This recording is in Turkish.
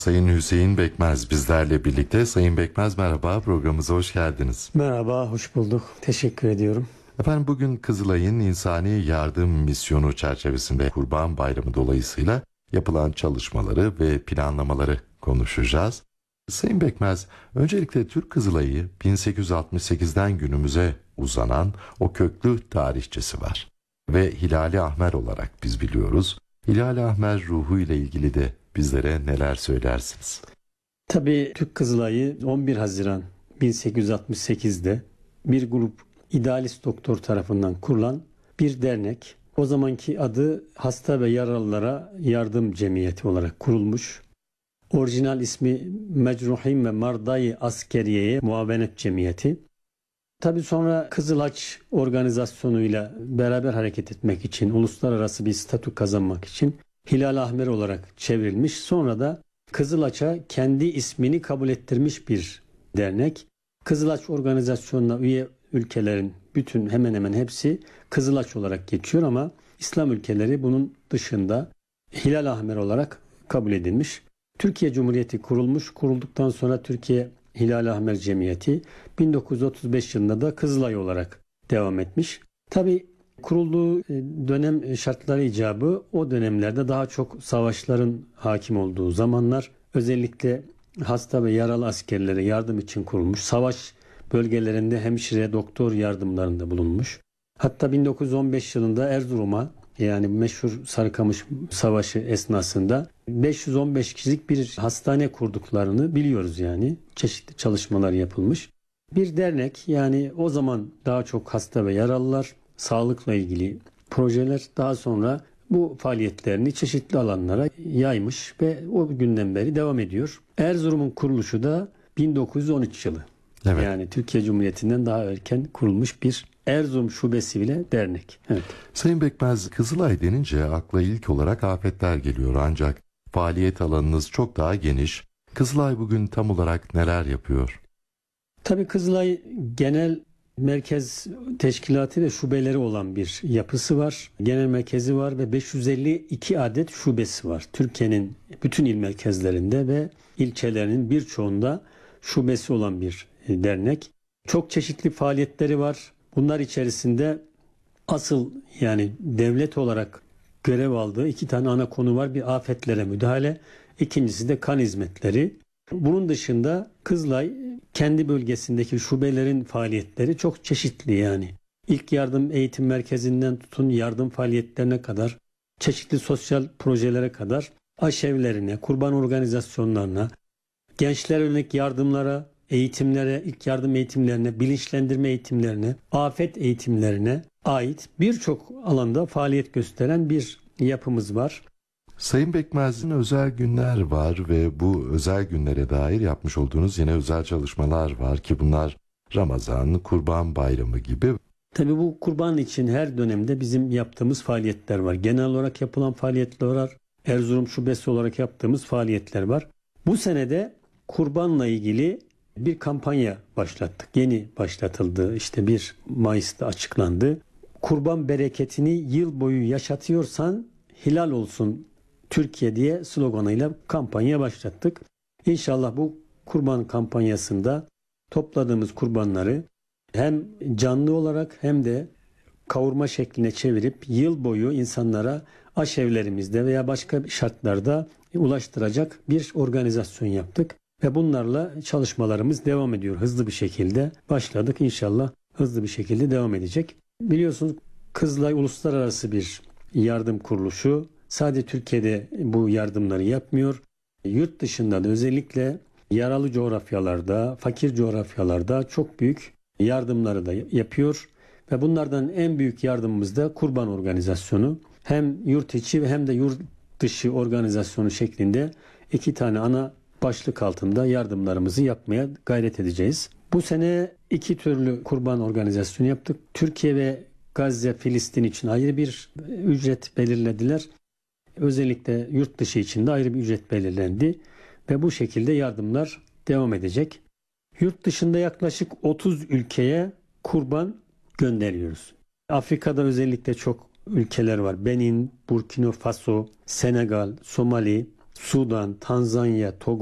Sayın Hüseyin Bekmez bizlerle birlikte. Sayın Bekmez merhaba, programımıza hoş geldiniz. Merhaba, hoş bulduk. Teşekkür ediyorum. Efendim bugün Kızılay'ın insani yardım misyonu çerçevesinde Kurban Bayramı dolayısıyla yapılan çalışmaları ve planlamaları konuşacağız. Sayın Bekmez, öncelikle Türk Kızılay'ı 1868'den günümüze uzanan o köklü tarihçesi var. Ve Hilali Ahmer olarak biz biliyoruz. Hilali Ahmer ruhu ile ilgili de bizlere neler söylersiniz? Tabii Türk Kızılayı 11 Haziran 1868'de bir grup idealist doktor tarafından kurulan bir dernek. O zamanki adı Hasta ve Yaralılara Yardım Cemiyeti olarak kurulmuş. Orijinal ismi Mecruhin ve Mardai Askeriye'ye Muavenet Cemiyeti. Tabii sonra Kızılaç organizasyonuyla beraber hareket etmek için, uluslararası bir statü kazanmak için Hilal Ahmer olarak çevrilmiş. Sonra da Kızılaç'a kendi ismini kabul ettirmiş bir dernek. Kızılaç organizasyonuna üye ülkelerin bütün hemen hemen hepsi Kızılaç olarak geçiyor ama İslam ülkeleri bunun dışında Hilal Ahmer olarak kabul edilmiş. Türkiye Cumhuriyeti kurulmuş. Kurulduktan sonra Türkiye Hilal Ahmer Cemiyeti 1935 yılında da Kızılay olarak devam etmiş. Tabii kurulduğu dönem şartları icabı o dönemlerde daha çok savaşların hakim olduğu zamanlar, özellikle hasta ve yaralı askerlere yardım için kurulmuş. Savaş bölgelerinde hemşire, doktor yardımlarında bulunmuş. Hatta 1915 yılında Erzurum'a, yani meşhur Sarıkamış Savaşı esnasında 515 kişilik bir hastane kurduklarını biliyoruz yani. Çeşitli çalışmalar yapılmış. Bir dernek, yani o zaman daha çok hasta ve yaralılar, sağlıkla ilgili projeler, daha sonra bu faaliyetlerini çeşitli alanlara yaymış ve o günden beri devam ediyor. Erzurum'un kuruluşu da 1913 yılı. Evet. Yani Türkiye Cumhuriyeti'nden daha erken kurulmuş bir Erzurum şubesi bile dernek. Evet. Sayın Bekmez, Kızılay denince akla ilk olarak afetler geliyor ancak faaliyet alanınız çok daha geniş. Kızılay bugün tam olarak neler yapıyor? Tabii Kızılay genel merkez teşkilatı ve şubeleri olan bir yapısı var. Genel merkezi var ve 552 adet şubesi var. Türkiye'nin bütün il merkezlerinde ve ilçelerinin birçoğunda şubesi olan bir dernek. Çok çeşitli faaliyetleri var. Bunlar içerisinde asıl, yani devlet olarak görev aldığı iki tane ana konu var. Bir afetlere müdahale, ikincisi de kan hizmetleri. Bunun dışında Kızılay kendi bölgesindeki şubelerin faaliyetleri çok çeşitli yani. İlk yardım eğitim merkezinden tutun yardım faaliyetlerine kadar, çeşitli sosyal projelere kadar, aşevlerine, kurban organizasyonlarına, gençler yönelik yardımlara, eğitimlere, ilk yardım eğitimlerine, bilinçlendirme eğitimlerine, afet eğitimlerine ait birçok alanda faaliyet gösteren bir yapımız var. Sayın Bekmez'in özel günler var ve bu özel günlere dair yapmış olduğunuz yine özel çalışmalar var ki bunlar Ramazan, Kurban Bayramı gibi. Tabii bu kurban için her dönemde bizim yaptığımız faaliyetler var. Genel olarak yapılan faaliyetler var. Erzurum şubesi olarak yaptığımız faaliyetler var. Bu senede kurbanla ilgili bir kampanya başlattık. Yeni başlatıldı. İşte 1 Mayıs'ta açıklandı. Kurban bereketini yıl boyu yaşatıyorsan helal olsun Türkiye diye sloganıyla kampanya başlattık. İnşallah bu kurban kampanyasında topladığımız kurbanları hem canlı olarak hem de kavurma şekline çevirip yıl boyu insanlara aşevlerimizde veya başka şartlarda ulaştıracak bir organizasyon yaptık. Ve bunlarla çalışmalarımız devam ediyor. Hızlı bir şekilde başladık. İnşallah hızlı bir şekilde devam edecek. Biliyorsunuz Kızılay uluslararası bir yardım kuruluşu. Sadece Türkiye'de bu yardımları yapmıyor. Yurt dışında da özellikle yaralı coğrafyalarda, fakir coğrafyalarda çok büyük yardımları da yapıyor. Ve bunlardan en büyük yardımımız da kurban organizasyonu. Hem yurt içi hem de yurt dışı organizasyonu şeklinde iki tane ana başlık altında yardımlarımızı yapmaya gayret edeceğiz. Bu sene 2 türlü kurban organizasyonu yaptık. Türkiye ve Gazze, Filistin için ayrı bir ücret belirlediler. Özellikle yurt dışı için de ayrı bir ücret belirlendi. Ve bu şekilde yardımlar devam edecek. Yurt dışında yaklaşık 30 ülkeye kurban gönderiyoruz. Afrika'da özellikle çok ülkeler var. Benin, Burkina Faso, Senegal, Somali, Sudan, Tanzanya, Togo